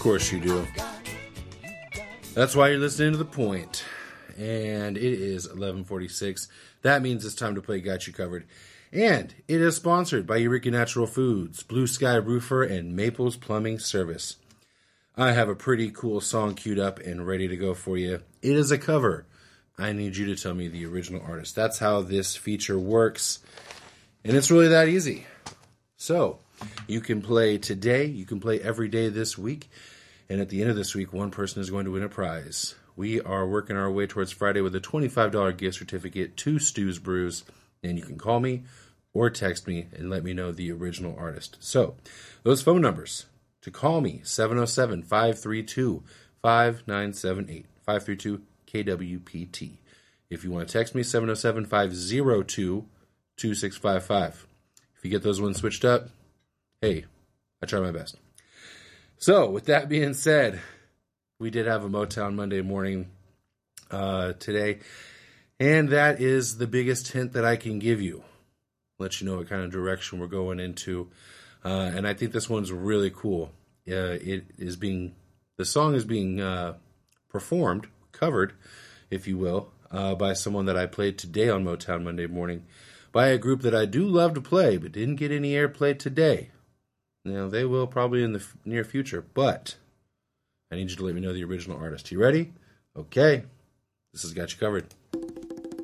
course you do. That's why you're listening to The Point. And it is 11:46. That means it's time to play Got You Covered. And it is sponsored by Eureka Natural Foods, Blue Sky Roofer, and Maples Plumbing Service. I have a pretty cool song queued up and ready to go for you. It is a cover. I need you to tell me the original artist. That's how this feature works. And it's really that easy. So, you can play today. You can play every day this week. And at the end of this week, one person is going to win a prize. We are working our way towards Friday with a $25 gift certificate to Stu's Brews. And you can call me or text me and let me know the original artist. So, those phone numbers to call me, 707-532-5978, 532-KWPT. If you want to text me, 707-502-2655. If you get those ones switched up, hey, I try my best. So, with that being said, we did have a Motown Monday morning today, and that is the biggest hint that I can give you. Let you know what kind of direction we're going into. And I think this one's really cool. The song is being performed, covered, if you will, by someone that I played today on Motown Monday morning, by a group that I do love to play, but didn't get any airplay today. Now, they will probably in the near future, but I need you to let me know the original artist. You ready? Okay. This has got you covered.